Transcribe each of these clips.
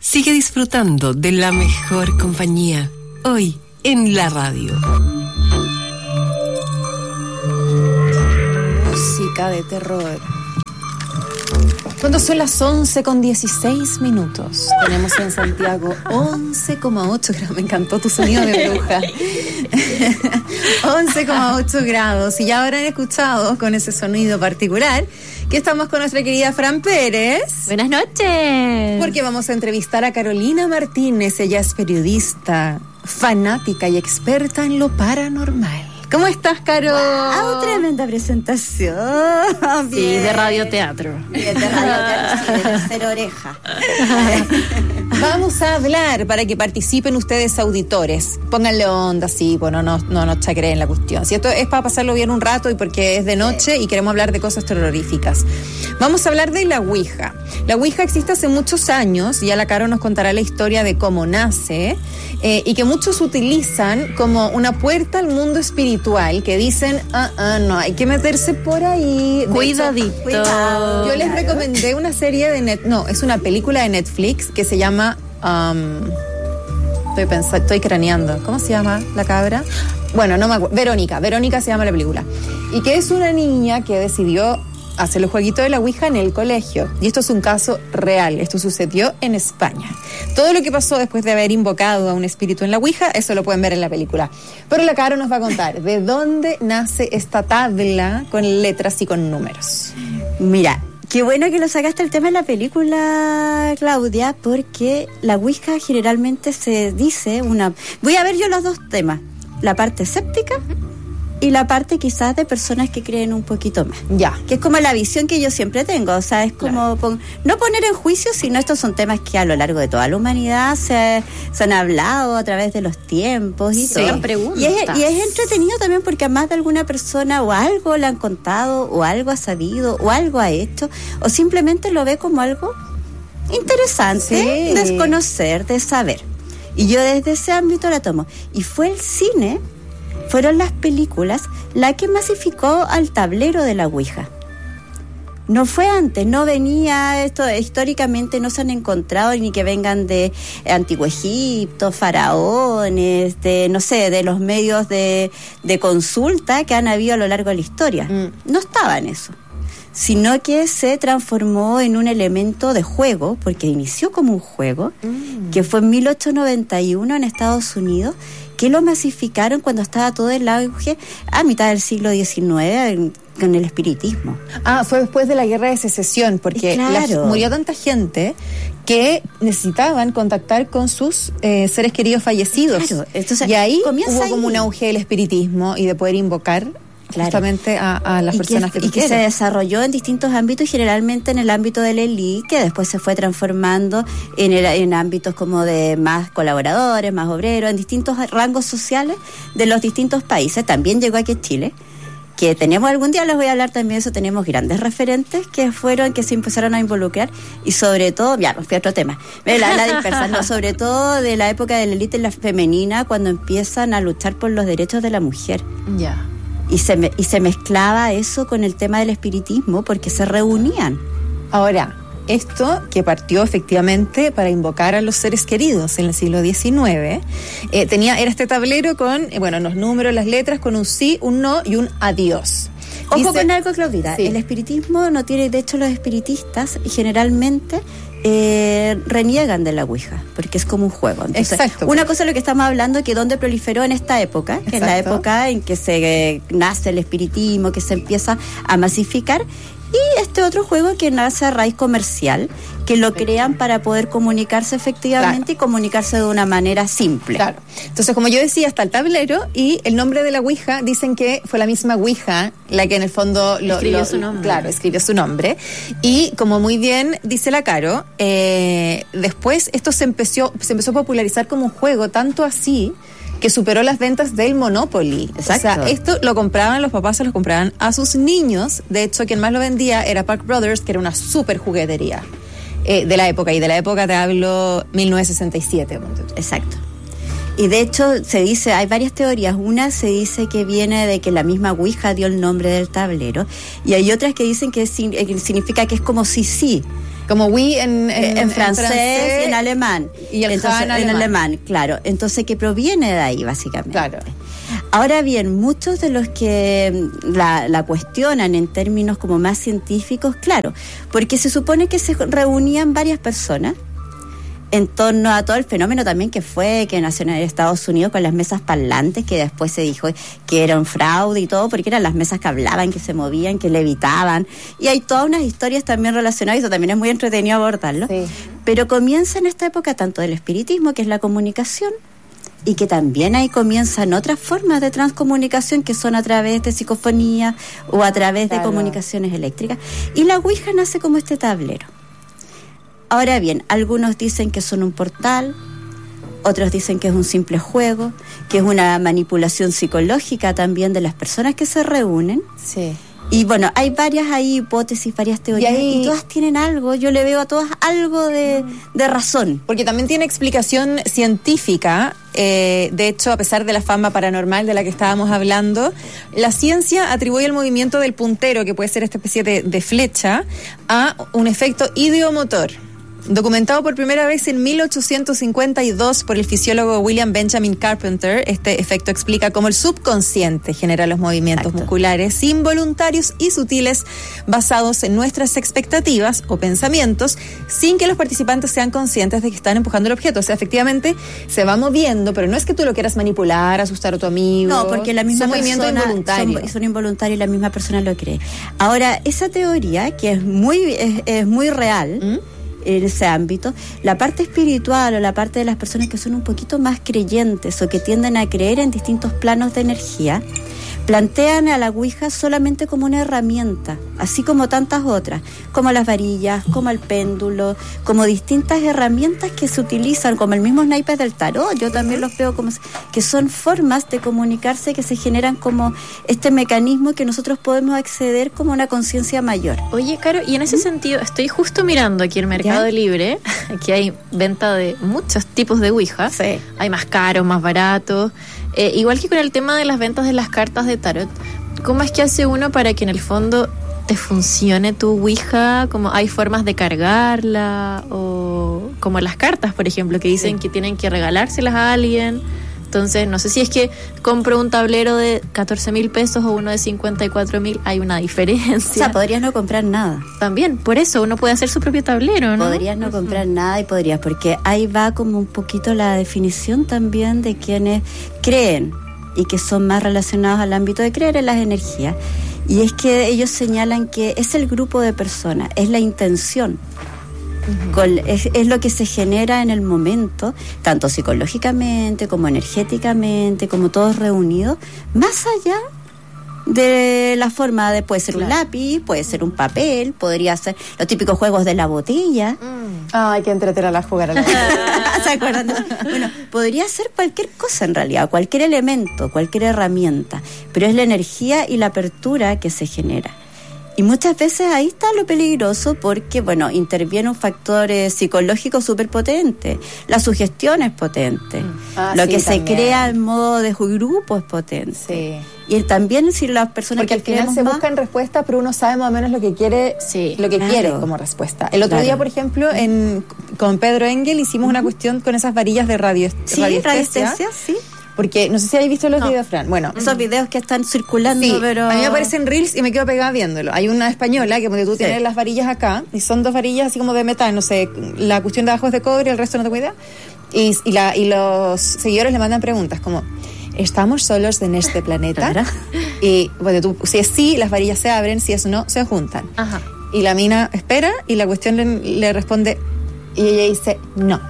Sigue disfrutando de la mejor compañía, hoy en la radio. Música de terror. Cuando son las 11:16, tenemos en Santiago 11,8 grados. Me encantó tu sonido de bruja. 11,8 grados. Y ya habrán escuchado con ese sonido particular que estamos con nuestra querida Fran Pérez. Buenas noches. Porque vamos a entrevistar a Carolina Martínez. Ella es periodista, fanática y experta en lo paranormal. ¿Cómo estás, Caro? ¡Wow! Tremenda presentación. Sí, de radioteatro. Bien, de radioteatro, de tercera oreja. Vamos a hablar para que participen ustedes, auditores. Pónganle onda, sí, bueno, no chacreen la cuestión. Si esto es para pasarlo bien un rato y porque es de noche y queremos hablar de cosas terroríficas. Vamos a hablar de la Ouija. La Ouija existe hace muchos años, y ya la Caro nos contará la historia de cómo nace, y que muchos utilizan como una puerta al mundo espiritual, que dicen, no, hay que meterse por ahí. Cuidadito. Cuidado. Yo les recomendé una serie de es una película de Netflix que se llama estoy craneando. ¿Cómo se llama la cabra? Bueno, no me acuerdo. Verónica se llama la película. Y que es una niña que decidió hacer el jueguito de la Ouija en el colegio. Y esto es un caso real. Esto sucedió en España. Todo lo que pasó después de haber invocado a un espíritu en la Ouija, eso lo pueden ver en la película. Pero la Caro nos va a contar de dónde nace esta tabla con letras y con números. Mira, qué bueno que lo sacaste el tema de la película, Claudia, porque la Ouija generalmente se dice Voy a ver yo los dos temas. La parte escéptica y la parte quizás de personas que creen un poquito más. Ya. Que es como la visión que yo siempre tengo. O sea, es como no poner en juicio, sino estos son temas que a lo largo de toda la humanidad se han hablado a través de los tiempos y todo. Preguntas. Y es entretenido también porque a más de alguna persona o algo le han contado, o algo ha sabido, o algo ha hecho, o simplemente lo ve como algo interesante, de conocer, de saber. Y yo desde ese ámbito la tomo. Y fue el cine, fueron las películas la que masificó al tablero de la Ouija. No fue antes, no venía esto, históricamente no se han encontrado ni que vengan de Antiguo Egipto, faraones, de los medios de consulta que han habido a lo largo de la historia. No estaba en eso, sino que se transformó en un elemento de juego, porque inició como un juego, que fue en 1891 en Estados Unidos, que lo masificaron cuando estaba todo el auge a mitad del siglo XIX con el espiritismo. Fue después de la Guerra de Secesión, porque murió tanta gente que necesitaban contactar con sus seres queridos fallecidos. Claro. Entonces, y ahí hubo como un auge del espiritismo y de poder invocar justamente a las personas que se desarrolló en distintos ámbitos, generalmente en el ámbito de la élite, que después se fue transformando en ámbitos como de más colaboradores, más obreros, en distintos rangos sociales de los distintos países. También llegó aquí a Chile, que tenemos algún día, les voy a hablar también de eso, tenemos grandes referentes que se empezaron a involucrar, y sobre todo, ya, fui a otro tema, la dispersan, sobre todo de la época de la élite femenina, cuando empiezan a luchar por los derechos de la mujer. Ya. Y se mezclaba eso con el tema del espiritismo, porque se reunían. Ahora, esto que partió efectivamente para invocar a los seres queridos en el siglo XIX, era este tablero con, los números, las letras, con un sí, un no y un adiós. Ojo con algo, Claudita. Sí. El espiritismo no tiene, de hecho, los espiritistas generalmente reniegan de la Ouija, porque es como un juego. Entonces, exacto. Una cosa es lo que estamos hablando, que donde proliferó en esta época, que es la época en que se nace el espiritismo, que se empieza a masificar, y este otro juego que nace a raíz comercial, que lo crean para poder comunicarse efectivamente y comunicarse de una manera simple. Claro. Entonces, como yo decía, está el tablero, y el nombre de la Ouija, dicen que fue la misma Ouija la que en el fondo escribió su nombre. Claro, escribió su nombre. Y como muy bien dice la Caro, después esto se empezó a popularizar como un juego, tanto así que superó las ventas del Monopoly. Exacto. O sea, esto lo compraban, los papás se lo compraban a sus niños. De hecho, quien más lo vendía era Park Brothers, que era una súper juguetería de la época. Y de la época te hablo 1967. Exacto. Y de hecho se dice, hay varias teorías. Una se dice que viene de que la misma Ouija dio el nombre del tablero, y hay otras que dicen que significa que es como sí. Como oui en francés y en alemán. Y el entonces, en alemán, claro. Entonces, que proviene de ahí, básicamente. Claro. Ahora bien, muchos de los que la cuestionan en términos como más científicos, claro, porque se supone que se reunían varias personas en torno a todo el fenómeno también que nació en Estados Unidos con las mesas parlantes, que después se dijo que era un fraude y todo, porque eran las mesas que hablaban, que se movían, que levitaban, y hay todas unas historias también relacionadas, y eso también es muy entretenido abordarlo, sí. Pero comienza en esta época tanto del espiritismo, que es la comunicación, y que también ahí comienzan otras formas de transcomunicación, que son a través de psicofonía o a través de comunicaciones eléctricas, y la Ouija nace como este tablero. Ahora bien, algunos dicen que son un portal, otros dicen que es un simple juego, que es una manipulación psicológica también de las personas que se reúnen. Sí. Y bueno, hay varias hipótesis, varias teorías, y todas tienen algo, yo le veo a todas algo de razón. Porque también tiene explicación científica, de hecho, a pesar de la fama paranormal de la que estábamos hablando, la ciencia atribuye el movimiento del puntero, que puede ser esta especie de flecha, a un efecto ideomotor. Documentado por primera vez en 1852 por el fisiólogo William Benjamin Carpenter, este efecto explica cómo el subconsciente genera los movimientos musculares involuntarios y sutiles basados en nuestras expectativas o pensamientos, sin que los participantes sean conscientes de que están empujando el objeto. O sea, efectivamente se va moviendo, pero no es que tú lo quieras manipular, asustar a tu amigo. No, porque la misma movimiento involuntario. Son involuntarios y la misma persona lo cree. Ahora, esa teoría, que es muy real, en ese ámbito, la parte espiritual o la parte de las personas que son un poquito más creyentes o que tienden a creer en distintos planos de energía, plantean a la Ouija solamente como una herramienta, así como tantas otras, como las varillas, como el péndulo, como distintas herramientas que se utilizan, como el mismo naipes del tarot. Yo también los veo como que son formas de comunicarse que se generan como este mecanismo que nosotros podemos acceder como una conciencia mayor. Oye, Caro, y en ese sentido, estoy justo mirando aquí en Mercado Libre, que hay venta de muchos tipos de Ouija. Sí. Hay más caros, más baratos. Igual que con el tema de las ventas de las cartas de tarot, ¿cómo es que hace uno para que en el fondo te funcione tu Ouija? Como hay formas de cargarla, o como las cartas, por ejemplo, que dicen que tienen que regalárselas a alguien. Entonces, no sé si es que compro un tablero de 14,000 pesos o uno de 54,000, hay una diferencia. O sea, podrías no comprar nada. También, por eso uno puede hacer su propio tablero, ¿no? Podrías no comprar nada y podrías, porque ahí va como un poquito la definición también de quienes creen y que son más relacionados al ámbito de creer en las energías. Y es que ellos señalan que es el grupo de personas, es la intención. Es lo que se genera en el momento, tanto psicológicamente como energéticamente, como todos reunidos, más allá de la forma de, puede ser un lápiz, puede ser un papel, podría ser los típicos juegos de la botella. Ay, qué entretener a jugar a la botella. ¿Se acuerdan? Bueno, podría ser cualquier cosa en realidad, cualquier elemento, cualquier herramienta, pero es la energía y la apertura que se genera. Y muchas veces ahí está lo peligroso, porque, bueno, interviene un factor psicológico súper potente. La sugestión es potente. Lo que se crea en modo de grupo es potente. Sí. Y también si las personas porque que al final se buscan respuestas, pero uno sabe más o menos lo que quiere, quiere como respuesta. El otro día, por ejemplo, con Pedro Engel hicimos una cuestión con esas varillas de radiestesia. Sí. Porque no sé si habéis visto los videos, Fran. Bueno, esos videos que están circulando, pero a mí me aparecen reels y me quedo pegada viéndolo. Hay una española que tú tienes las varillas acá y son dos varillas así como de metal, no sé, la cuestión de abajo es de cobre, el resto no tengo idea. Y los seguidores le mandan preguntas como: ¿estamos solos en este planeta? Y bueno, si es sí, las varillas se abren, si es no, se juntan. Ajá. Y la mina espera y la cuestión le responde y ella dice no.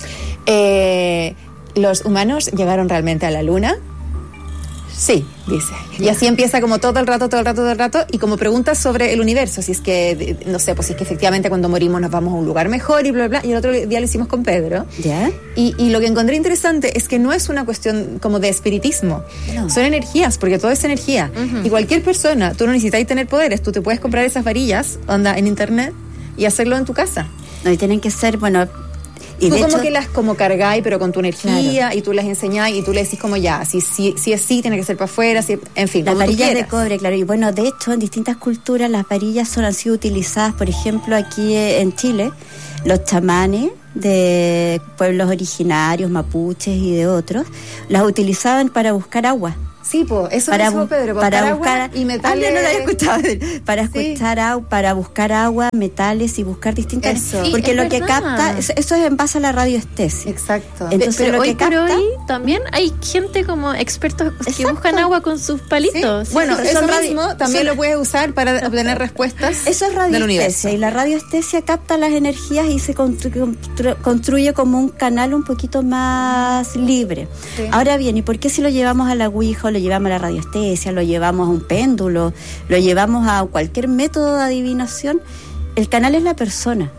¿Los humanos llegaron realmente a la luna? Sí, dice. Y así empieza como todo el rato, y como preguntas sobre el universo, si es que, no sé, pues si es que efectivamente cuando morimos nos vamos a un lugar mejor y bla, bla, bla. Y el otro día lo hicimos con Pedro. ¿Ya? Y lo que encontré interesante es que no es una cuestión como de espiritismo. No. Son energías, porque todo es energía. Uh-huh. Y cualquier persona, tú no necesitas tener poderes, tú te puedes comprar esas varillas, en internet, y hacerlo en tu casa. No, y tienen que ser, bueno... Y tú como que las como cargáis, pero con tu energía, claro. Y tú las enseñáis y tú le decís como ya, si es sí, tiene que ser para afuera, en fin. Las varillas de cobre, claro. Y bueno, de hecho, en distintas culturas las varillas han sido utilizadas, por ejemplo, aquí en Chile, los chamanes de pueblos originarios, mapuches y de otros, las utilizaban para buscar agua. Sí, eso mismo, Pedro, para buscar agua y metales. No lo había escuchado. Para buscar agua, metales y buscar distintas. Eso. Porque lo que capta, eso es en base a la radiestesia. Exacto. Entonces, pero hoy por hoy también hay gente como expertos que buscan agua con sus palitos. Sí. Bueno, eso mismo también lo puedes usar para obtener respuestas. Eso es radiestesia. Y la radiestesia capta las energías y se construye como un canal un poquito más libre. Sí. Ahora bien, ¿y por qué si lo llevamos a la Ouija, lo llevamos a la radiestesia, lo llevamos a un péndulo, lo llevamos a cualquier método de adivinación? El canal es la persona.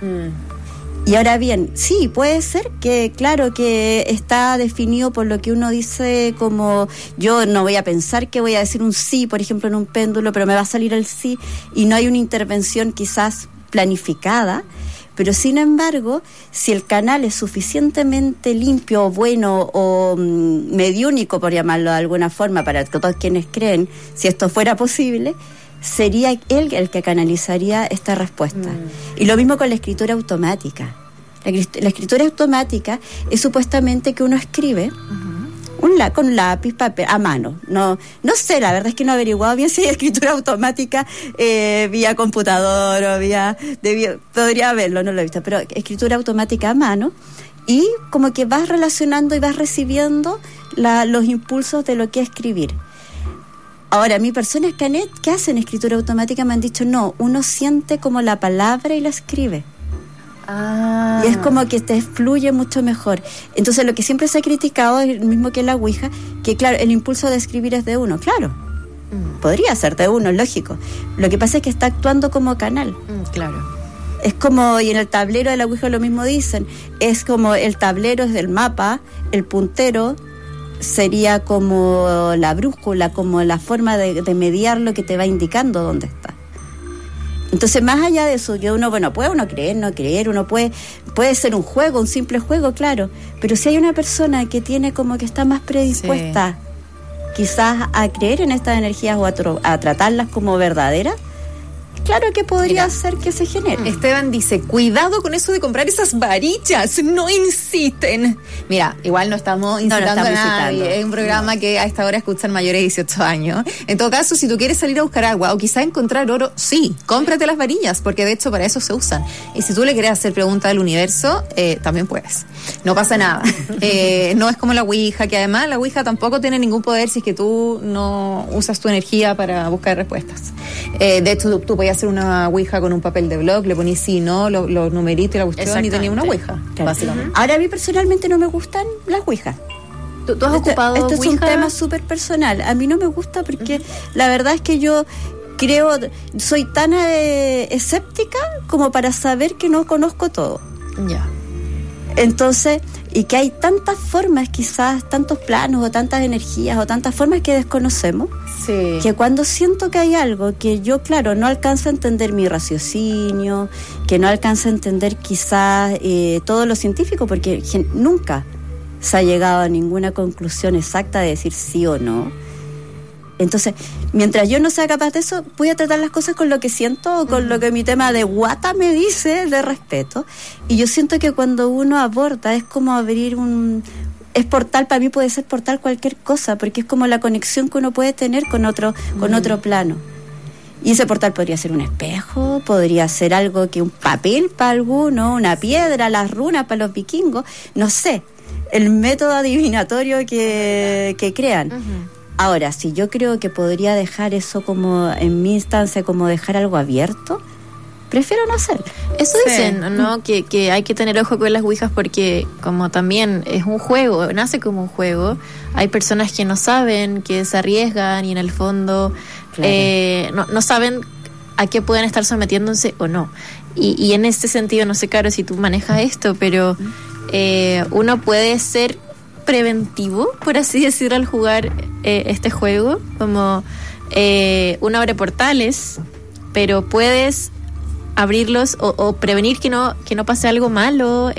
Y ahora bien, sí, puede ser que, claro, que está definido por lo que uno dice, como yo no voy a pensar que voy a decir un sí, por ejemplo, en un péndulo, pero me va a salir el sí, y no hay una intervención quizás planificada. Pero sin embargo, si el canal es suficientemente limpio o bueno o mediúnico, por llamarlo de alguna forma, para todos quienes creen, si esto fuera posible, sería él el que canalizaría esta respuesta. Y lo mismo con la escritura automática. La escritura automática es supuestamente que uno escribe con lápiz, papel, a mano. No sé, la verdad es que no he averiguado bien si hay escritura automática vía computador o podría haberlo, no lo he visto, pero escritura automática a mano, y como que vas relacionando y vas recibiendo los impulsos de lo que es escribir. Ahora, a mí personas que hacen escritura automática me han dicho, no, uno siente como la palabra y la escribe. Y es como que te fluye mucho mejor. Entonces lo que siempre se ha criticado es el mismo que la Ouija, que claro, el impulso de escribir es de uno, claro. Podría ser de uno, lógico. Lo que pasa es que está actuando como canal. Claro. Es como, y en el tablero de la Ouija lo mismo dicen, es como el tablero es del mapa, el puntero sería como la brújula, como la forma de mediar lo que te va indicando dónde está. Entonces, más allá de eso, puede uno creer, no creer, uno puede ser un juego, un simple juego, claro, pero si hay una persona que tiene como que está más predispuesta quizás a creer en estas energías o a tratarlas como verdaderas, claro que podría ser que se genere. Esteban dice, cuidado con eso de comprar esas varillas, no inciten. Mira, igual no estamos incitando a nadie, es un programa que a esta hora escuchan mayores de 18 años. En todo caso, si tú quieres salir a buscar agua o quizás encontrar oro, sí, cómprate las varillas, porque de hecho para eso se usan. Y si tú le quieres hacer preguntas al universo, también puedes. No pasa nada. No es como la Ouija, que además la Ouija tampoco tiene ningún poder si es que tú no usas tu energía para buscar respuestas. De hecho, tú podías hacer una Ouija con un papel de blog, le ponís sí, no, los numeritos y la cuestión, y tenías una Ouija, básicamente. Ahora, a mí personalmente no me gustan las Ouijas. ¿Tú has ocupado Ouija? Este es un tema súper personal. A mí no me gusta porque la verdad es que yo soy tan escéptica como para saber que no conozco todo. Ya. Entonces, y que hay tantas formas, quizás, tantos planos o tantas energías o tantas formas que desconocemos, que cuando siento que hay algo que yo, claro, no alcanzo a entender mi raciocinio, que no alcanzo a entender quizás todo lo científico, porque nunca se ha llegado a ninguna conclusión exacta de decir sí o no. Entonces, mientras yo no sea capaz de eso, voy a tratar las cosas con lo que siento o con lo que mi tema de guata me dice de respeto. Y yo siento que cuando uno aborda es como abrir es portal, para mí puede ser portal cualquier cosa, porque es como la conexión que uno puede tener con otro plano. Y ese portal podría ser un espejo, podría ser algo que un papel para alguno, una piedra, las runas para los vikingos, no sé, el método adivinatorio que crean. Ahora, si yo creo que podría dejar eso como, en mi instancia, como dejar algo abierto, prefiero no hacerlo. Eso dicen, ¿no? Que hay que tener ojo con las ouijas porque como también es un juego, nace como un juego, hay personas que no saben, que se arriesgan y en el fondo no saben a qué pueden estar sometiéndose o no. Y en este sentido, no sé, Caro, si tú manejas esto, pero uno puede ser preventivo, por así decirlo, al jugar este juego, como uno abre portales, pero puedes abrirlos o prevenir que no pase algo malo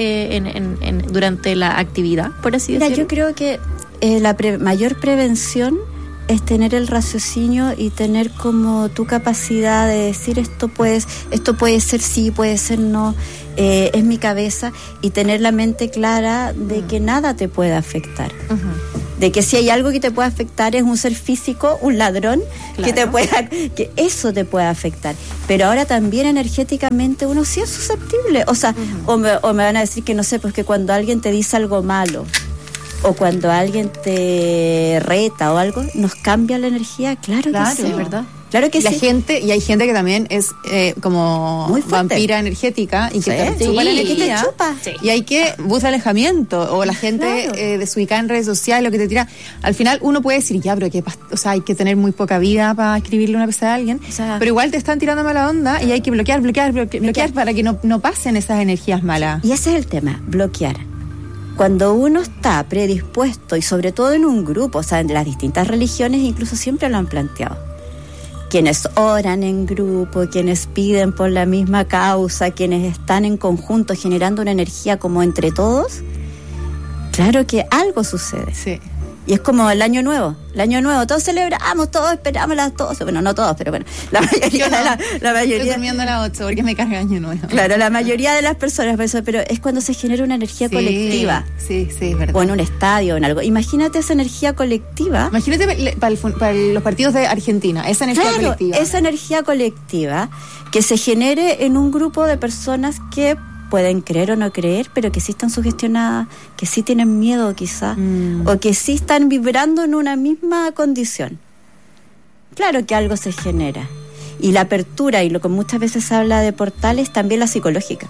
durante la actividad, por así decirlo? Yo creo que la mayor prevención es tener el raciocinio y tener como tu capacidad de decir esto puede ser sí, puede ser no, es mi cabeza, y tener la mente clara de que nada te puede afectar. De que si hay algo que te puede afectar es un ser físico, un ladrón, claro, que eso te puede afectar. Pero ahora también energéticamente uno sí es susceptible. O sea, o me van a decir que no sé, pues que cuando alguien te dice algo malo, o cuando alguien te reta o algo, nos cambia la energía. Claro que sí, ¿verdad? Claro que sí. Y hay gente que también es como muy vampira energética y que te chupa la energía. Te chupa. Sí. Y hay que buscar alejamiento. O la gente desubicada en redes sociales, lo que te tira. Al final uno puede decir, ya, pero hay que tener muy poca vida para escribirle una pesada a alguien. O sea, pero igual te están tirando mala onda y hay que bloquear para que no pasen esas energías malas. Y ese es el tema, bloquear. Cuando uno está predispuesto, y sobre todo en un grupo, o sea, en las distintas religiones incluso siempre lo han planteado, quienes oran en grupo, quienes piden por la misma causa, quienes están en conjunto generando una energía como entre todos, claro que algo sucede. Sí. Y es como el año nuevo, todos celebramos, todos esperamos las 12, bueno, no todos, pero bueno, la mayoría. La mayoría. Estoy durmiendo a las 8 porque me carga año nuevo. Claro, la mayoría de las personas, pero es cuando se genera una energía colectiva. Sí, es verdad. O en un estadio o en algo. Imagínate esa energía colectiva. Imagínate para los partidos de Argentina, esa energía colectiva. Esa energía colectiva que se genere en un grupo de personas que pueden creer o no creer, pero que sí están sugestionadas, que sí tienen miedo quizás, o que sí están vibrando en una misma condición. Claro que algo se genera. Y la apertura, y lo que muchas veces se habla de portales, también la psicológica.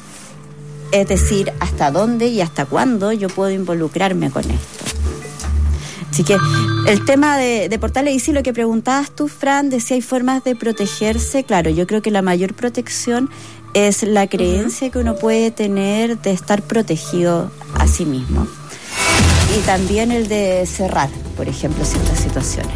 Es decir, hasta dónde y hasta cuándo yo puedo involucrarme con esto. Así que el tema de portales, y sí, lo que preguntabas tú, Fran, de si hay formas de protegerse, claro, yo creo que la mayor protección es la creencia que uno puede tener de estar protegido a sí mismo. Y también el de cerrar, por ejemplo, ciertas situaciones.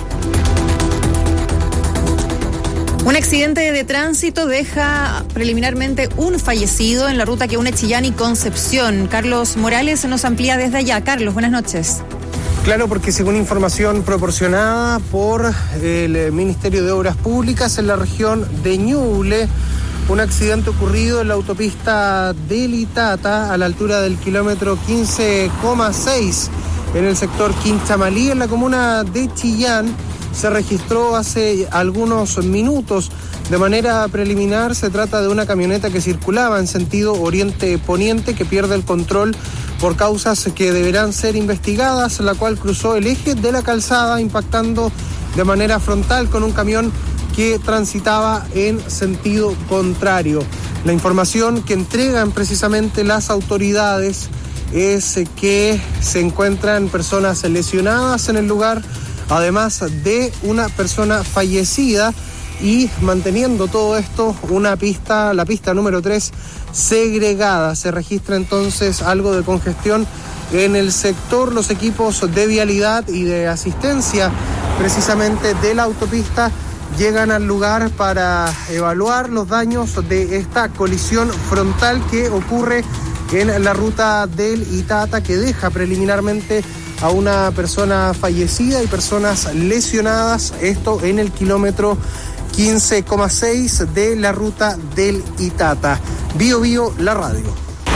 Un accidente de tránsito deja preliminarmente un fallecido en la ruta que une Chillán y Concepción. Carlos Morales nos amplía desde allá. Carlos, buenas noches. Claro, porque según información proporcionada por el Ministerio de Obras Públicas en la región de Ñuble, un accidente ocurrido en la autopista del Itata a la altura del kilómetro 15,6 en el sector Quinchamalí, en la comuna de Chillán, se registró hace algunos minutos. De manera preliminar, se trata de una camioneta que circulaba en sentido oriente-poniente que pierde el control por causas que deberán ser investigadas, la cual cruzó el eje de la calzada impactando de manera frontal con un camión que transitaba en sentido contrario. La información que entregan precisamente las autoridades es que se encuentran personas lesionadas en el lugar, además de una persona fallecida, y manteniendo todo esto la pista número 3 segregada. Se registra entonces algo de congestión en el sector. Los equipos de vialidad y de asistencia precisamente de la autopista llegan al lugar para evaluar los daños de esta colisión frontal que ocurre en la ruta del Itata, que deja preliminarmente a una persona fallecida y personas lesionadas, esto en el kilómetro 15,6 de la ruta del Itata. Bio Bio, la radio.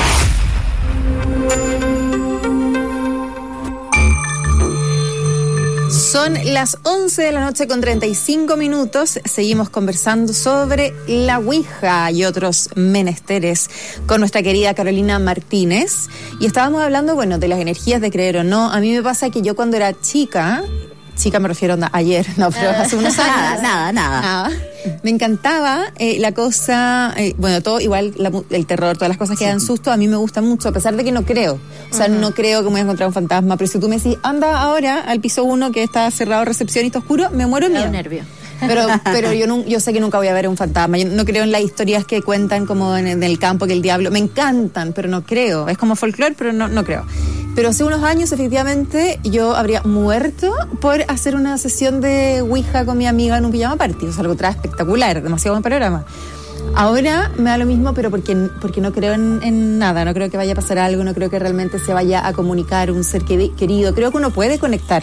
Son las 11 de la noche con 35 minutos. Seguimos conversando sobre la Ouija y otros menesteres con nuestra querida Carolina Martínez. Y estábamos hablando, de las energías de creer o no. A mí me pasa que yo cuando era chica me refiero a ayer, no, pero hace unos años. Nada. Me encantaba la cosa, todo igual, el terror, todas las cosas que dan susto, a mí me gusta mucho, a pesar de que no creo. O sea, no creo que me voy a encontrar un fantasma, pero si tú me decís, anda ahora al piso 1 que está cerrado, recepción y está oscuro, me muero de miedo. Nervio. Pero yo sé que nunca voy a ver un fantasma. Yo no creo en las historias que cuentan como en el campo, que el diablo, me encantan, pero no creo. Es como folclore, pero no creo. Pero hace unos años, efectivamente, yo habría muerto por hacer una sesión de Ouija con mi amiga en un pijama party. O sea, algo espectacular, demasiado buen panorama. Ahora me da lo mismo, pero porque no creo en nada, no creo que vaya a pasar algo, no creo que realmente se vaya a comunicar un ser querido. Creo que uno puede conectar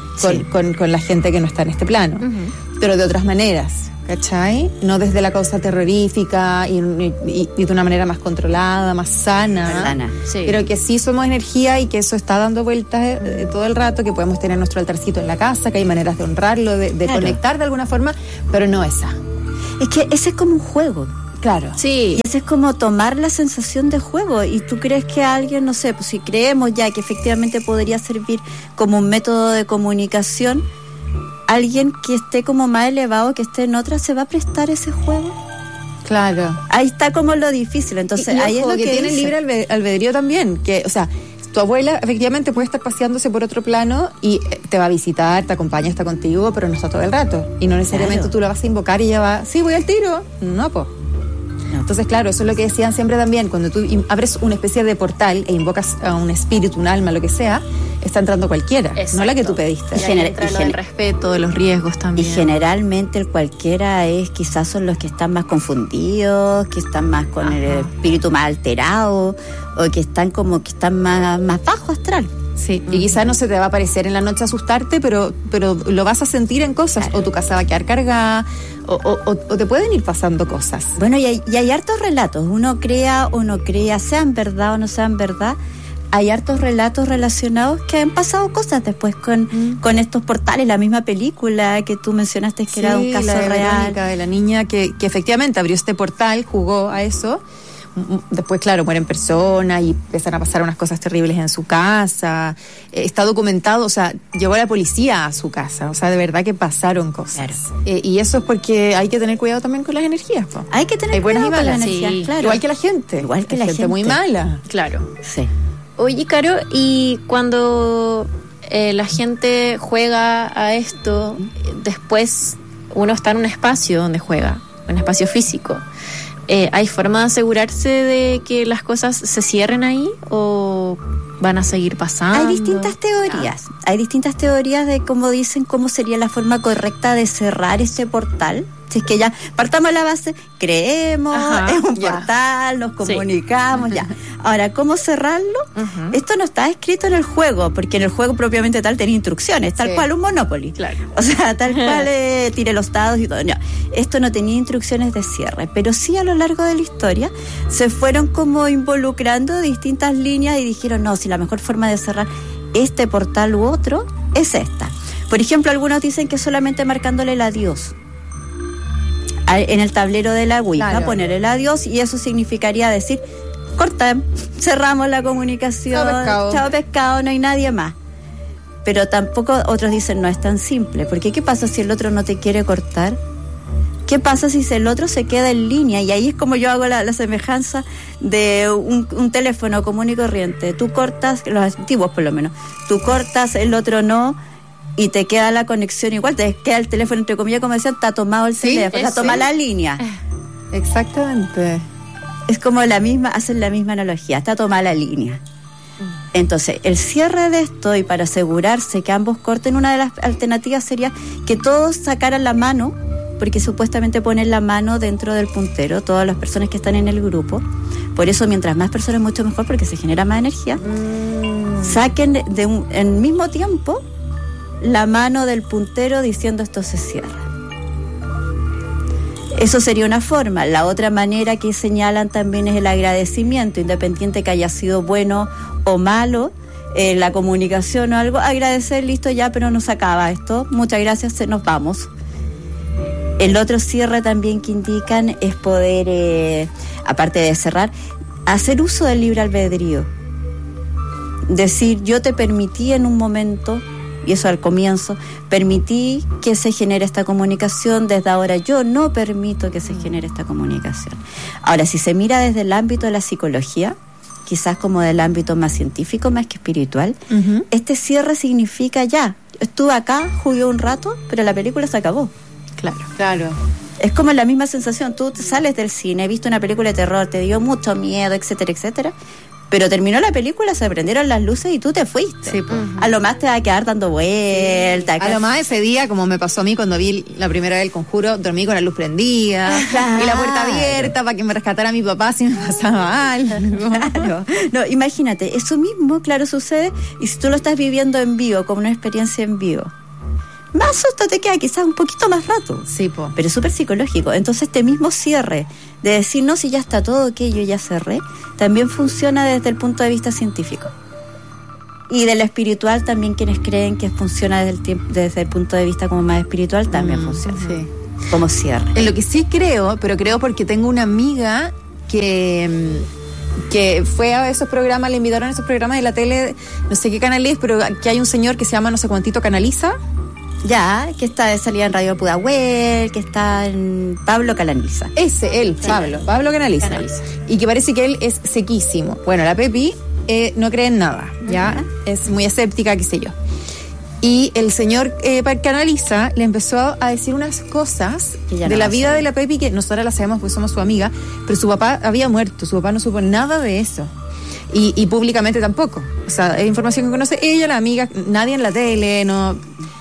con la gente que no está en este plano, pero de otras maneras, ¿cachai? No desde la causa terrorífica y de una manera más controlada, más sana. Sí. Pero que sí somos energía y que eso está dando vueltas todo el rato, que podemos tener nuestro altarcito en la casa, que hay maneras de honrarlo, de conectar de alguna forma, pero no esa. Es que ese es como un juego. Claro. Sí. Y ese es como tomar la sensación de juego. Y tú crees que alguien, no sé, pues si creemos ya que efectivamente podría servir como un método de comunicación, alguien que esté como más elevado, que esté en otra, ¿se va a prestar ese juego? Claro. Ahí está como lo difícil. Entonces, ahí es lo que tiene libre albedrío también. Que, o sea, tu abuela efectivamente puede estar paseándose por otro plano y te va a visitar, te acompaña, está contigo, pero no está todo el rato. Y no necesariamente tú la vas a invocar y ella va, sí, voy al tiro. No, pues. Entonces, claro, eso es lo que decían siempre también, cuando tú abres una especie de portal e invocas a un espíritu, un alma, lo que sea, está entrando cualquiera. Exacto. No la que tú pediste. Y entra lo del respeto, de los riesgos también. Y generalmente el cualquiera quizás son los que están más confundidos, que están más con el espíritu más alterado, o que están más bajo astral. Sí, y quizás no se te va a aparecer en la noche a asustarte, pero lo vas a sentir en cosas, claro. O tu casa va a quedar cargada, o te pueden ir pasando cosas. Bueno, y hay hartos relatos, uno crea o no crea, sean verdad o no sean verdad, hay hartos relatos relacionados que han pasado cosas después con estos portales, la misma película que tú mencionaste que era un caso la de real. Verónica, de la niña que efectivamente abrió este portal, jugó a eso. Después, claro, mueren personas y empiezan a pasar unas cosas terribles en su casa. Está documentado, o sea, llegó la policía a su casa. O sea, de verdad que pasaron cosas. Claro. Y eso es porque hay que tener cuidado también con las energías. Po. Hay que tener cuidado con las energías, claro. Igual que la gente. Igual que la gente muy mala. Claro. Sí. Oye, Caro, y cuando la gente juega a esto, después uno está en un espacio donde juega, un espacio físico. ¿Hay forma de asegurarse de que las cosas se cierren ahí o van a seguir pasando? Hay distintas teorías. Hay distintas teorías de cómo dicen cómo sería la forma correcta de cerrar este portal. Si es que ya partamos la base, creemos, es un portal, nos comunicamos, ya. Ahora, ¿cómo cerrarlo? Esto no está escrito en el juego, porque en el juego propiamente tal tenía instrucciones, tal cual un Monopoly. Claro. O sea, tal cual tire los dados y todo. No, esto no tenía instrucciones de cierre, pero sí a lo largo de la historia se fueron como involucrando distintas líneas y dijeron, no, si la mejor forma de cerrar este portal u otro es esta. Por ejemplo, algunos dicen que solamente marcándole el adiós en el tablero de la Ouija, claro. Poner el adiós, y eso significaría decir, cortamos, cerramos la comunicación, chao pescado, no hay nadie más. Pero tampoco otros dicen, no es tan simple, porque ¿qué pasa si el otro no te quiere cortar? ¿Qué pasa si el otro se queda en línea? Y ahí es como yo hago la semejanza de un teléfono común y corriente. Tú cortas, los antiguos por lo menos, tú cortas, el otro no, y te queda la conexión igual, te queda el teléfono, entre comillas, como decían, está tomado el teléfono, está tomada la línea. Exactamente. Es como hacen la misma analogía, está tomada la línea. Entonces, el cierre de esto, y para asegurarse que ambos corten, una de las alternativas sería que todos sacaran la mano, porque supuestamente ponen la mano dentro del puntero, todas las personas que están en el grupo. Por eso, mientras más personas, mucho mejor, porque se genera más energía. Saquen en mismo tiempo la mano del puntero diciendo esto se cierra. Eso sería una forma. La otra manera que señalan también es el agradecimiento, independiente que haya sido bueno o malo, la comunicación o algo, agradecer, listo ya, pero no se acaba esto, muchas gracias, nos vamos. El otro cierre también que indican es poder, aparte de cerrar, hacer uso del libre albedrío. Decir, yo te permití en un momento, y eso al comienzo, permití que se genere esta comunicación, desde ahora yo no permito que se genere esta comunicación. Ahora, si se mira desde el ámbito de la psicología, quizás como del ámbito más científico, más que espiritual, este cierre significa ya, estuve acá, jugué un rato, pero la película se acabó. Claro. Es como la misma sensación, tú sales del cine, viste una película de terror, te dio mucho miedo, etcétera, etcétera, Pero terminó la película, se prendieron las luces y tú te fuiste. Sí, pues. A lo más te va a quedar dando vueltas. A lo más ese día, como me pasó a mí cuando vi la primera vez El Conjuro, dormí con la luz prendida y la puerta abierta para que me rescatara mi papá si me pasaba algo. Claro. No, imagínate, eso mismo, claro, sucede y si tú lo estás viviendo en vivo, como una experiencia en vivo, más susto te queda, quizás un poquito más rato. Sí, po. Pero es súper psicológico. Entonces este mismo cierre de decir, no, si ya está todo ok, yo ya cerré, también funciona desde el punto de vista científico. Y de lo espiritual también, quienes creen que funciona desde el punto de vista como más espiritual, también funciona. Sí. Como cierre. En lo que sí creo, pero creo porque tengo una amiga que fue a esos programas, le invitaron a esos programas de la tele, no sé qué canal es, pero que hay un señor que se llama no sé cuántito Canaliza. Ya, que está de salida en Radio Pudahuel, que está en Pablo Canaliza. Él, Pablo Canaliza. Y que parece que él es sequísimo. Bueno, la Pepi no cree en nada, ¿ya? Es muy escéptica, qué sé yo. Y el señor Canaliza le empezó a decir unas cosas de la vida de la Pepi que nosotras las sabemos porque somos su amiga, pero su papá había muerto, su papá no supo nada de eso. Y públicamente tampoco. O sea, es información que conoce ella, la amiga, nadie en la tele, no...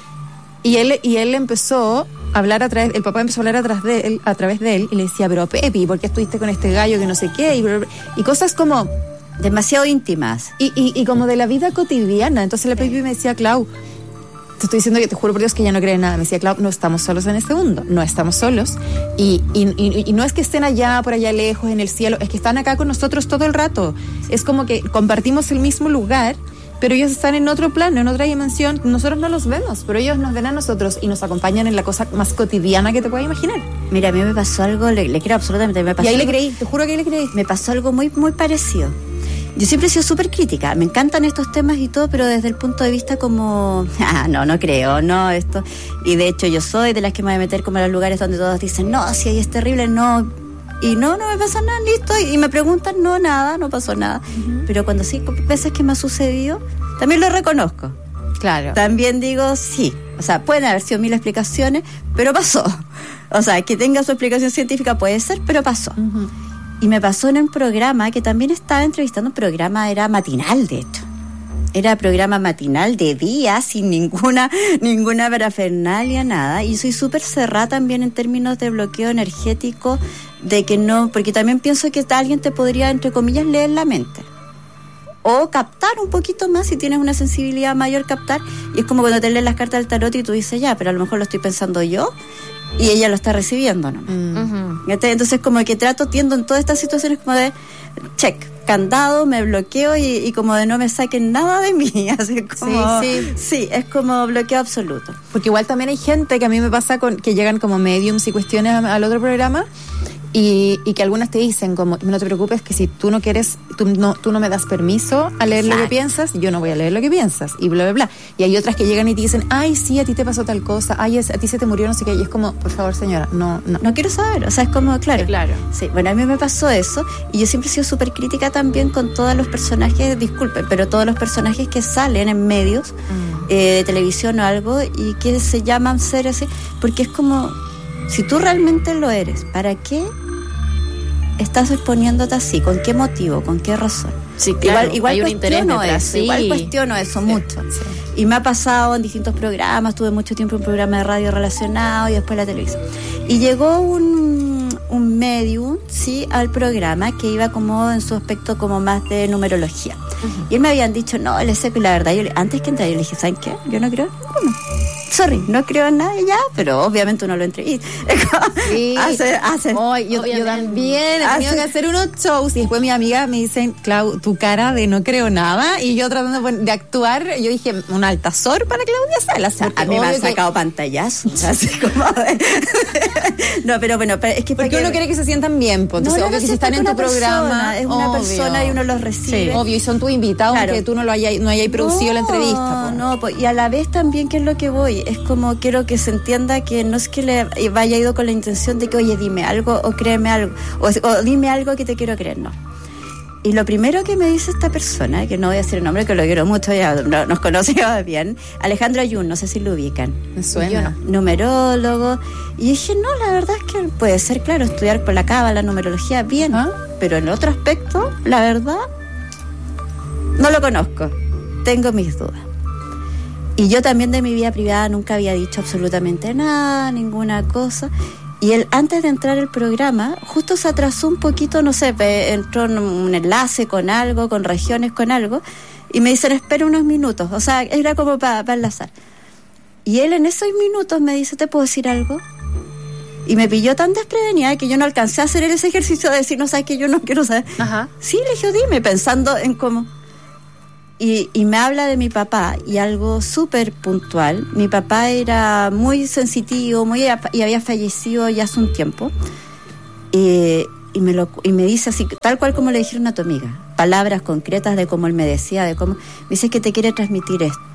Y él empezó a hablar el papá empezó a hablar a través de él y le decía, pero Pepi, ¿por qué estuviste con este gallo que no sé qué? Y cosas como demasiado íntimas. Y como de la vida cotidiana. Entonces la Pepi me decía, Clau, te estoy diciendo que te juro por Dios que ya no cree en nada. Me decía, Clau, no estamos solos en este mundo, no estamos solos. Y no es que estén allá, por allá lejos, en el cielo, es que están acá con nosotros todo el rato. Es como que compartimos el mismo lugar, pero ellos están en otro plano, en otra dimensión. Nosotros no los vemos, pero ellos nos ven a nosotros y nos acompañan en la cosa más cotidiana que te puedas imaginar. Mira, a mí me pasó algo, le creo absolutamente. Me pasó y ahí algo, le creí, te juro que ahí le creí. Me pasó algo muy, muy parecido. Yo siempre he sido súper crítica, me encantan estos temas y todo, pero desde el punto de vista como, no creo, no, esto. Y de hecho yo soy de las que me voy a meter como en los lugares donde todos dicen, no, si ahí es terrible, no. Y no me pasa nada, listo. Y me preguntan, no pasó nada. Uh-huh. Pero cuando sí, veces que me ha sucedido, también lo reconozco. Claro. También digo, sí. O sea, pueden haber sido 1000 explicaciones, pero pasó. O sea, que tenga su explicación científica puede ser, pero pasó. Uh-huh. Y me pasó en un programa que también estaba entrevistando, un programa, era matinal, de hecho. Era programa matinal de día, sin ninguna parafernalia, nada. Y soy súper cerrada también en términos de bloqueo energético, de que no, porque también pienso que alguien te podría, entre comillas, leer la mente. O captar un poquito más, si tienes una sensibilidad mayor, captar. Y es como cuando te lees las cartas del tarot y tú dices, ya, pero a lo mejor lo estoy pensando yo, y ella lo está recibiendo, ¿no? Uh-huh. Entonces como que tiendo en todas estas situaciones como de check, candado, me bloqueo y como de no me saquen nada de mí, así como sí, es como bloqueo absoluto. Porque igual también hay gente que a mí me pasa que llegan como mediums y cuestiones al otro programa y que algunas te dicen como, no te preocupes, que si tú no quieres, tú no me das permiso a leer Exacto. Lo que piensas, yo no voy a leer lo que piensas, y bla, bla, bla. Y hay otras que llegan y te dicen, ay, sí, a ti te pasó tal cosa, ay, a ti se te murió no sé qué, y es como, por favor, señora, no quiero saber, o sea, es como, claro. Sí, bueno, a mí me pasó eso, y yo siempre he sido súper crítica también con todos los personajes, disculpen, pero todos los personajes que salen en medios, de televisión o algo, y que se llaman ser así, porque es como, si tú realmente lo eres, ¿para qué estás exponiéndote así? ¿Con qué motivo? ¿Con qué razón? Sí, claro, igual hay un interés detrás, eso, igual cuestiono eso mucho. Sí. Y me ha pasado en distintos programas, tuve mucho tiempo en un programa de radio relacionado y después la televisión. Y llegó un medium, sí, al programa que iba como en su aspecto como más de numerología. Uh-huh. Y él me habían dicho, no, él es seco, y la verdad, antes que entrar yo le dije, ¿saben qué? Yo no creo en ninguno. Sorry, no creo en nada ya, pero obviamente uno lo entrevista. Sí. Yo también he tenido que hacer unos shows y después mis amigas me dicen, Clau, tu cara de no creo nada, y yo tratando de actuar, yo dije, un altazor para Claudia Salas. A mí me han sacado pantallazos, así como no, pero bueno, es que porque uno quiere que se sientan bien, pues, entonces obvio que si están en tu programa, es una persona y uno los recibe. Sí, obvio, y son tus invitados, claro. Aunque tú no hayas producido la entrevista. Pues. Y a la vez también, ¿qué es lo que voy? Es como quiero que se entienda que no es que le vaya ido con la intención de que, oye, dime algo o créeme algo, o dime algo que te quiero creer, no. Y lo primero que me dice esta persona, que no voy a decir el nombre, que lo quiero mucho, ya nos conocemos bien, Alejandro Ayun, no sé si lo ubican. Me suena. Numerólogo. Y dije, no, la verdad es que puede ser, claro, estudiar por la cábala, numerología, bien, pero en otro aspecto, la verdad, no lo conozco, tengo mis dudas. Y yo también de mi vida privada nunca había dicho absolutamente nada, ninguna cosa. Y él, antes de entrar al programa, justo se atrasó un poquito, no sé, entró en un enlace con algo, con regiones, con algo, y me dicen, espera unos minutos. O sea, era como para enlazar. Y él en esos minutos me dice, ¿te puedo decir algo? Y me pilló tan desprevenida que yo no alcancé a hacer ese ejercicio de decir, no sabes que yo no quiero saber. Ajá. Sí, le dije, dime, pensando en cómo. Y me habla de mi papá, y algo súper puntual. Mi papá era muy sensitivo, y había fallecido ya hace un tiempo. Y me dice así, tal cual como le dijeron a tu amiga, palabras concretas de cómo él me decía, de cómo... Me dice que te quiere transmitir esto.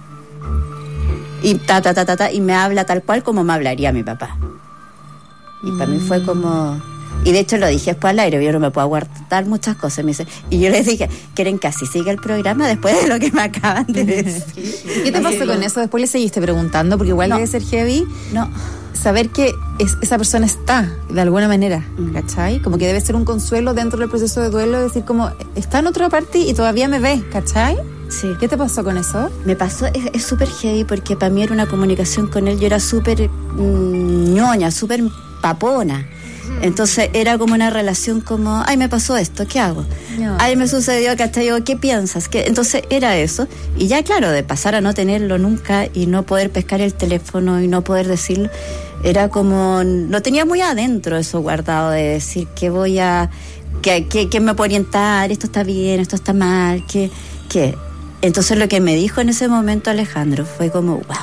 Y y me habla tal cual como me hablaría mi papá. Y para mí fue como... Y de hecho lo dije después al aire, yo no me puedo aguantar muchas cosas. Me dice, y yo les dije, ¿quieren que así siga el programa después de lo que me acaban de decir? ¿Qué te pasó con eso? Después le seguiste preguntando, porque igual debe ser heavy. No. Saber que esa persona está, de alguna manera, ¿cachai? Como que debe ser un consuelo dentro del proceso de duelo, decir como, está en otra parte y todavía me ve, ¿cachai? Sí. ¿Qué te pasó con eso? Me pasó, es súper heavy, porque para mí era una comunicación con él, yo era súper ñoña, súper papona. Entonces era como una relación como, ay, me pasó esto, ¿qué hago? No. Ay, me sucedió, ¿cachai? ¿Qué piensas? Entonces era eso. Y ya, claro, de pasar a no tenerlo nunca y no poder pescar el teléfono y no poder decirlo, era como, lo tenía muy adentro eso guardado, de decir que voy a, que me puedo orientar, esto está bien, esto está mal, que. Entonces lo que me dijo en ese momento Alejandro fue como, wow.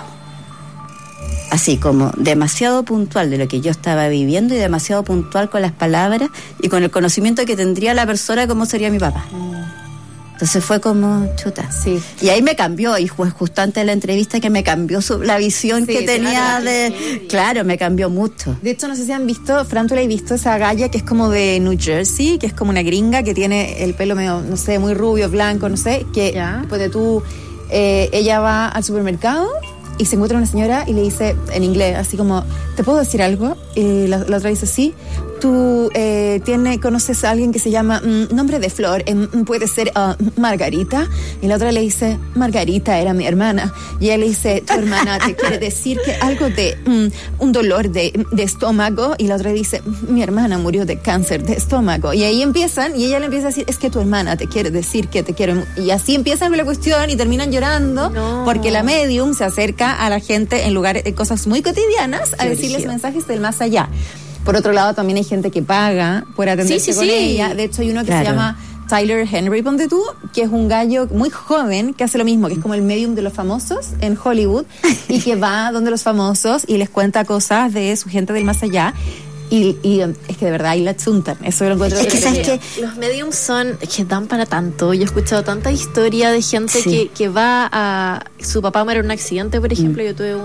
Así como demasiado puntual de lo que yo estaba viviendo y demasiado puntual con las palabras y con el conocimiento que tendría la persona cómo sería mi papá. Entonces fue como chuta. Sí. Y ahí me cambió, y fue justo antes de la entrevista que me cambió la visión que tenía Claro, me cambió mucho. De hecho, no sé si han visto, Fran, ¿tú la has visto esa galla que es como de New Jersey, que es como una gringa que tiene el pelo medio, no sé, muy rubio, blanco, no sé, que pues de ella va al supermercado y se encuentra una señora y le dice en inglés, así como, ¿te puedo decir algo? Y la otra dice, sí. ¿Tú conoces a alguien que se llama nombre de flor? Puede ser Margarita. Y la otra le dice, Margarita era mi hermana. Y ella le dice, tu hermana te quiere decir que algo de un dolor de estómago. Y la otra dice, mi hermana murió de cáncer de estómago. Y ahí empiezan, y ella le empieza a decir, es que tu hermana te quiere decir que te quiere. Y así empiezan la cuestión y terminan llorando, porque la medium se acerca a la gente en lugares de cosas muy cotidianas a decirles mensajes del más allá. Por otro lado, también hay gente que paga por atenderse con ella. De hecho, hay uno que se llama Tyler Henry, ponte tú, que es un gallo muy joven que hace lo mismo, que es como el medium de los famosos en Hollywood y que va donde los famosos y les cuenta cosas de su gente del más allá. Y es que de verdad ahí la chuntan. Eso lo encuentro. Es que sabes que los mediums que dan para tanto. Yo he escuchado tanta historia de gente que va a... Su papá muere en un accidente, por ejemplo. Yo tuve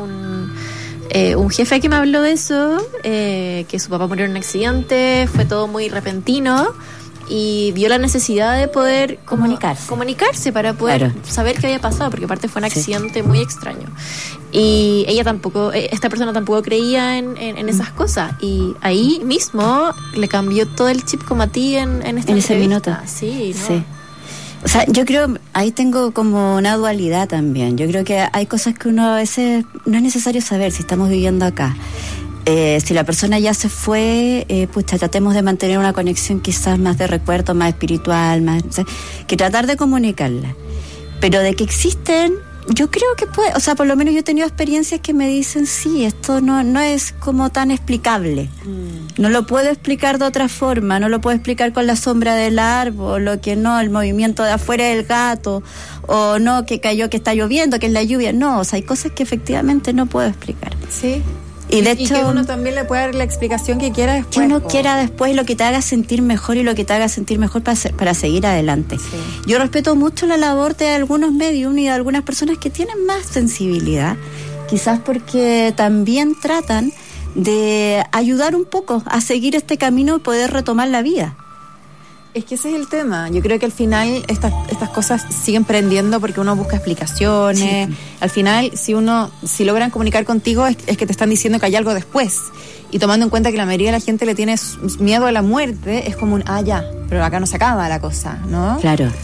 un jefe que me habló de eso, que su papá murió en un accidente, fue todo muy repentino y vio la necesidad de poder comunicarse para poder saber qué había pasado, porque aparte fue un accidente muy extraño. Y esta persona tampoco creía en esas cosas, y ahí mismo le cambió todo el chip como a ti en ese minuto. Sí. O sea, yo creo, ahí tengo como una dualidad también. Yo creo que hay cosas que uno a veces no es necesario saber si estamos viviendo acá. Si la persona ya se fue, tratemos de mantener una conexión quizás más de recuerdo, más espiritual, que tratar de comunicarla. Pero de que existen, yo creo que puede, o sea, por lo menos yo he tenido experiencias que me dicen, sí, esto no es como tan explicable. No lo puedo explicar de otra forma, no lo puedo explicar con la sombra del árbol, o que no, el movimiento de afuera del gato, o no, que cayó, que está lloviendo, que es la lluvia. No, o sea, hay cosas que efectivamente no puedo explicar. Sí. Y de hecho, que uno también le puede dar la explicación que quiera después. Que uno quiera después, lo que te haga sentir mejor y lo que te haga sentir mejor para seguir adelante. Sí. Yo respeto mucho la labor de algunos medium y de algunas personas que tienen más sensibilidad, quizás porque también tratan de ayudar un poco a seguir este camino y poder retomar la vida. Es que ese es el tema. Yo creo que al final estas cosas siguen prendiendo porque uno busca explicaciones. Sí. Al final, si logran comunicar contigo es que te están diciendo que hay algo después. Y tomando en cuenta que la mayoría de la gente le tiene miedo a la muerte, es como ya, pero acá no se acaba la cosa, ¿no? Claro.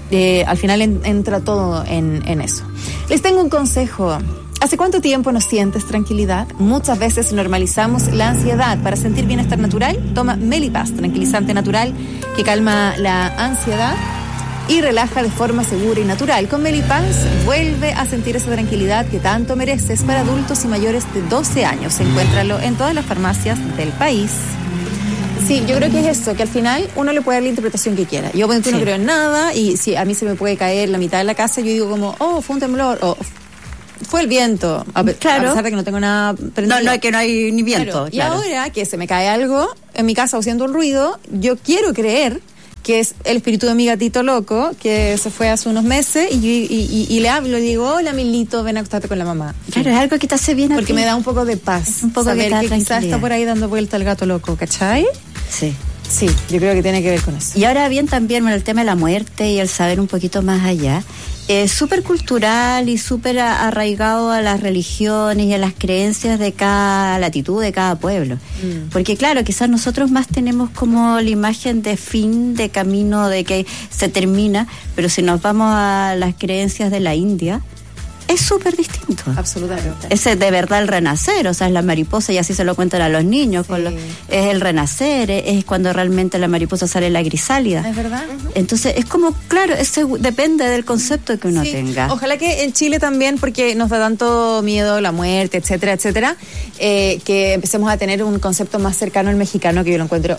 al final entra todo en eso. Les tengo un consejo. ¿Hace cuánto tiempo no sientes tranquilidad? Muchas veces normalizamos la ansiedad. Para sentir bienestar natural, toma Melipaz, tranquilizante natural que calma la ansiedad y relaja de forma segura y natural. Con Melipaz vuelve a sentir esa tranquilidad que tanto mereces. Para adultos y mayores de 12 años. Encuéntralo en todas las farmacias del país. Sí, yo creo que es eso, que al final uno le puede dar la interpretación que quiera. Yo no creo en nada y si a mí se me puede caer la mitad de la casa, yo digo como, fue un temblor, o fue el viento, claro. A pesar de que no tengo nada prendido. No, que no hay ni viento. Claro. Y ahora que se me cae algo en mi casa haciendo un ruido, yo quiero creer que es el espíritu de mi gatito loco, que se fue hace unos meses, y le hablo y digo, hola Milito, ven a acostarte con la mamá. Claro, es algo que te hace bien a porque ti. Me da un poco de paz. Es un poco saber que quizás está por ahí dando vuelta el gato loco, ¿cachai? Sí. Sí, yo creo que tiene que ver con eso. Y ahora bien también el tema de la muerte y el saber un poquito más allá, es súper cultural y súper arraigado a las religiones y a las creencias de cada latitud, de cada pueblo. Porque claro, quizás nosotros más tenemos como la imagen de fin, de camino, de que se termina, pero si nos vamos a las creencias de la India, es súper distinto. Absolutamente. Es de verdad el renacer, o sea, es la mariposa, y así se lo cuentan a los niños, sí. Es el renacer, es cuando realmente la mariposa sale la crisálida. Es verdad. Entonces, es como, claro, depende del concepto que uno tenga. Ojalá que en Chile también, porque nos da tanto miedo la muerte, etcétera, etcétera, que empecemos a tener un concepto más cercano al mexicano, que yo lo encuentro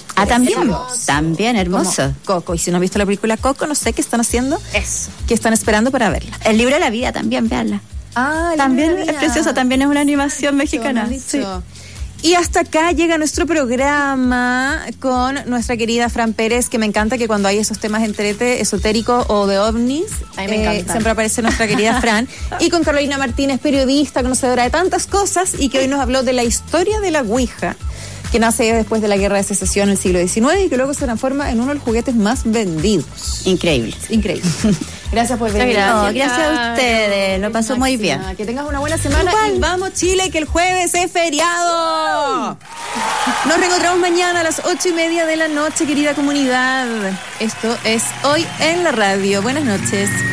también hermoso. Como Coco, y si no has visto la película Coco, no sé qué están haciendo. Eso. ¿Qué están esperando para verla? El libro de la vida también, véanla. También es preciosa, también es una animación mexicana. Sí. Y hasta acá llega nuestro programa con nuestra querida Fran Pérez, que me encanta que cuando hay esos temas esotéricos o de ovnis, siempre aparece nuestra querida Fran. Y con Carolina Martínez, periodista, conocedora de tantas cosas, y que hoy nos habló de la historia de la Ouija, que nace después de la Guerra de Secesión en el siglo XIX y que luego se transforma en uno de los juguetes más vendidos. Increíble. Gracias por venir. Gracias a ustedes, lo pasó muy bien. Que tengas una buena semana. Y vamos Chile, que el jueves es feriado. Nos reencontramos mañana a las 8:30 de la noche, querida comunidad. Esto es Hoy en la Radio. Buenas noches.